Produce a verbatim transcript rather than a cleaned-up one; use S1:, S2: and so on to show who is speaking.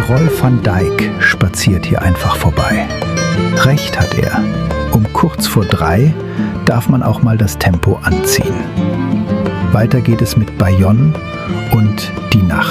S1: Roy van Dijk spaziert hier einfach vorbei. Recht hat er. Um kurz vor drei darf man auch mal das Tempo anziehen. Weiter geht es mit Bayonne und Die Nacht.